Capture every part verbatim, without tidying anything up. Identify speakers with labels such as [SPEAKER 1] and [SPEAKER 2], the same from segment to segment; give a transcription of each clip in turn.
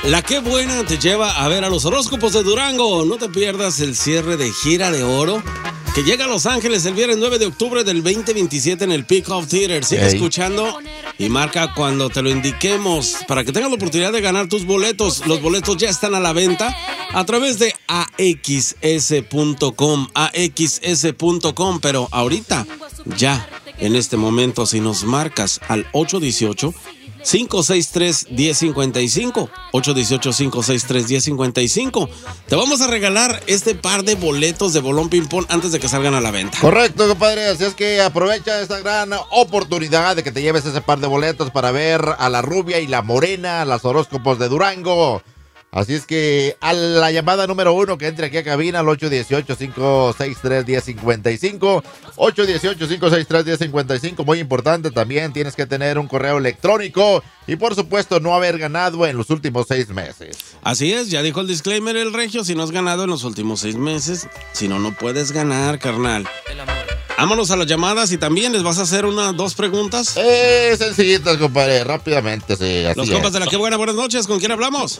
[SPEAKER 1] La Qué Buena te lleva a ver a los horóscopos de Durango. No te pierdas el cierre de Gira de Oro que llega a Los Ángeles el viernes nueve de octubre del veinte veintisiete en el Peacock Theater. Sigue
[SPEAKER 2] Ey.
[SPEAKER 1] escuchando y marca cuando te lo indiquemos para que tengas la oportunidad de ganar tus boletos. Los boletos ya están a la venta a través de A X S punto com, A X S punto com, pero ahorita, ya, en este momento, si nos marcas al ocho uno ocho, cinco seis tres, uno cero cinco cinco, ocho uno ocho, cinco seis tres, uno cero cinco cinco, te vamos a regalar este par de boletos de Bolón Ping Pong antes de que salgan a la venta.
[SPEAKER 2] Correcto, compadre. Así es que aprovecha esta gran oportunidad de que te lleves ese par de boletos para ver a la rubia y la morena, las horóscopos de Durango. Así es que a la llamada número uno que entre aquí a cabina al ocho uno ocho, cinco seis tres, uno cero cinco cinco, ocho uno ocho, cinco seis tres, uno cero cinco cinco. Muy importante también, tienes que tener un correo electrónico y por supuesto no haber ganado en los últimos seis meses.
[SPEAKER 1] Así es, ya dijo el disclaimer el regio, si no has ganado en los últimos seis meses, si no, no puedes ganar, carnal. Vámonos a las llamadas y también les vas a hacer unas dos preguntas.
[SPEAKER 2] Eh, sencillitas, compadre, rápidamente, sí, así
[SPEAKER 1] Los
[SPEAKER 2] es.
[SPEAKER 1] compas de La Qué Buena, buenas noches, ¿con quién hablamos?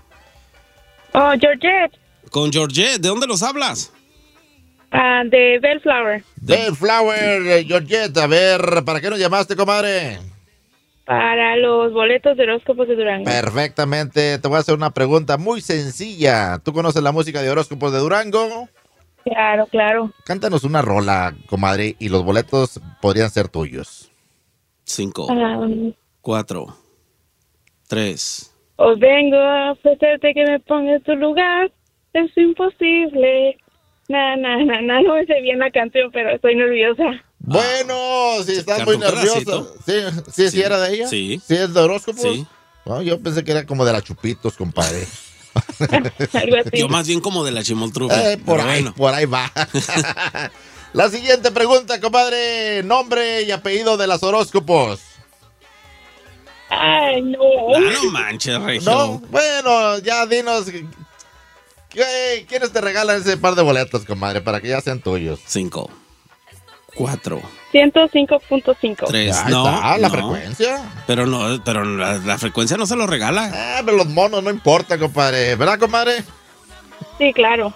[SPEAKER 3] Oh, Georgette,
[SPEAKER 1] Con Georgette, ¿de dónde los hablas?
[SPEAKER 3] ah, de Bellflower,
[SPEAKER 2] Bellflower, eh, Georgette, a ver, ¿para qué nos llamaste, comadre?
[SPEAKER 3] para los boletos de horóscopos de Durango.
[SPEAKER 2] Perfectamente, te voy a hacer una pregunta muy sencilla. ¿Tú conoces la música de horóscopos de Durango?
[SPEAKER 3] Claro, claro.
[SPEAKER 2] Cántanos una rola, comadre, y los boletos podrían ser tuyos.
[SPEAKER 1] Cinco,
[SPEAKER 3] Um,
[SPEAKER 1] cuatro, tres.
[SPEAKER 3] os vengo a ofrecerte que me ponga en tu lugar. Es imposible. Na, na, na, na. No me sé bien la canción, pero estoy nerviosa.
[SPEAKER 2] Bueno, si estás muy
[SPEAKER 1] ¿Canta un
[SPEAKER 2] nervioso. ¿Sí, sí, sí,
[SPEAKER 1] Sí.
[SPEAKER 2] era de ella?
[SPEAKER 1] Sí.
[SPEAKER 2] ¿Sí es de horóscopos?
[SPEAKER 1] Sí.
[SPEAKER 2] No, yo pensé que era como de la Chupitos, compadre.
[SPEAKER 3] Algo así.
[SPEAKER 1] Yo más bien como de la Chimoltrufia.
[SPEAKER 2] Eh, por
[SPEAKER 1] pero
[SPEAKER 2] ahí,
[SPEAKER 1] bueno.
[SPEAKER 2] por ahí va. La siguiente pregunta, compadre. Nombre y apellido de las horóscopos.
[SPEAKER 3] Ay, no.
[SPEAKER 1] Ah, no manches, regio.
[SPEAKER 2] No, bueno, ya dinos. ¿qué- ¿Quiénes te regalan ese par de boletos, comadre? Para que ya sean tuyos.
[SPEAKER 1] Cinco, cuatro,
[SPEAKER 3] ciento cinco punto cinco.
[SPEAKER 1] tres.
[SPEAKER 2] Ahí
[SPEAKER 1] No,
[SPEAKER 2] está, la
[SPEAKER 1] no.
[SPEAKER 2] frecuencia.
[SPEAKER 1] Pero no, pero la, la frecuencia no se lo regala.
[SPEAKER 2] Ah, pero los monos no importa, compadre. ¿Verdad, comadre?
[SPEAKER 3] Sí, claro.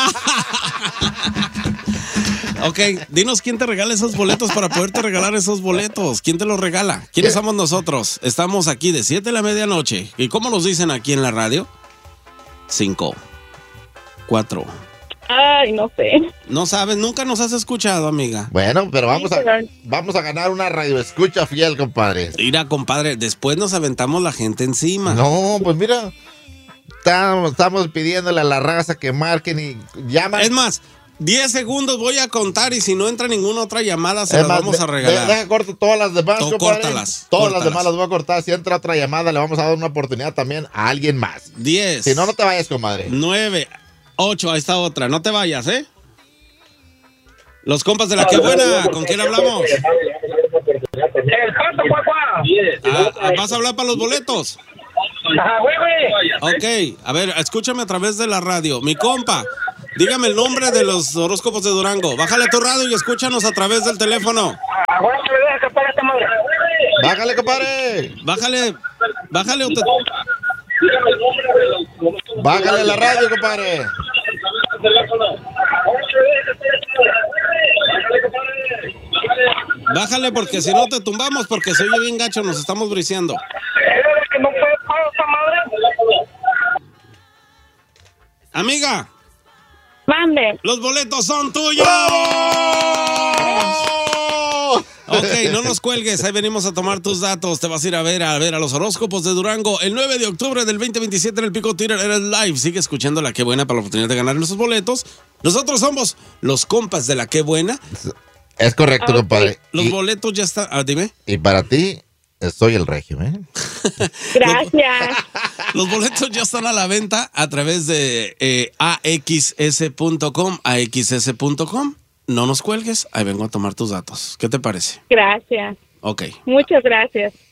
[SPEAKER 1] Ok, dinos quién te regala esos boletos para poderte regalar esos boletos. ¿Quién te los regala? ¿Quiénes somos nosotros? Estamos aquí de siete a la medianoche. ¿Y cómo nos dicen aquí en la radio? Cinco, cuatro.
[SPEAKER 3] Ay, no sé.
[SPEAKER 1] No sabes, nunca nos has escuchado, amiga.
[SPEAKER 2] Bueno, pero vamos a,
[SPEAKER 3] pero-
[SPEAKER 2] vamos a ganar una radio escucha fiel, compadre.
[SPEAKER 1] Mira, compadre, después nos aventamos la gente encima.
[SPEAKER 2] No, pues mira. Estamos, estamos pidiéndole a la raza que marquen y llaman.
[SPEAKER 1] Es más, diez segundos voy a contar y si no entra ninguna otra llamada se
[SPEAKER 2] Es
[SPEAKER 1] las
[SPEAKER 2] más,
[SPEAKER 1] vamos
[SPEAKER 2] de-
[SPEAKER 1] a regalar.
[SPEAKER 2] de- Deja corto todas las demás,
[SPEAKER 1] Tú
[SPEAKER 2] compadre.
[SPEAKER 1] córtalas,
[SPEAKER 2] Todas
[SPEAKER 1] córtalas.
[SPEAKER 2] las demás las voy a cortar. Si entra otra llamada, le vamos a dar una oportunidad también a alguien más.
[SPEAKER 1] diez.
[SPEAKER 2] Si no, no te vayas, comadre.
[SPEAKER 1] nueve, ocho, ahí está otra. No te vayas, ¿eh? Los compas de La Qué Buena, ¿con quién hablamos?
[SPEAKER 4] El pato, papá.
[SPEAKER 1] Ah, ah, ¿vas a hablar para los boletos?
[SPEAKER 4] Ajá, güey, güey.
[SPEAKER 1] Ok, a ver, escúchame a través de la radio. Mi compa, dígame el nombre de los horóscopos de Durango. Bájale tu radio y escúchanos a través del teléfono.
[SPEAKER 4] Ahora me deja que pague esta madre.
[SPEAKER 2] Bájale, compadre.
[SPEAKER 1] Bájale, bájale o te...
[SPEAKER 2] Bájale la radio, compadre.
[SPEAKER 1] Bájale porque si no te tumbamos porque se oye bien gacho, nos estamos briseando.
[SPEAKER 4] ¿Eres que no puede pagar esta madre?
[SPEAKER 1] Amiga,
[SPEAKER 3] Mande.
[SPEAKER 1] los boletos son tuyos. Ok, no nos cuelgues, ahí venimos a tomar tus datos. Te vas a ir a ver a ver a los horóscopos de Durango el nueve de octubre del veinte veintisiete en el Pico Twitter, eres live. Sigue escuchando La Qué Buena para la oportunidad de ganar esos boletos. Nosotros somos los compas de La Qué Buena.
[SPEAKER 2] Es correcto, compadre.
[SPEAKER 1] Los
[SPEAKER 2] Y,
[SPEAKER 1] boletos ya están. Ah, dime.
[SPEAKER 2] y para ti, eh, soy el regio, ¿eh?
[SPEAKER 3] Gracias.
[SPEAKER 1] Los boletos ya están a la venta a través de eh, A X S punto com, A X S punto com. No nos cuelgues, ahí vengo a tomar tus datos. ¿Qué te parece?
[SPEAKER 3] Gracias.
[SPEAKER 1] Ok.
[SPEAKER 3] Muchas gracias.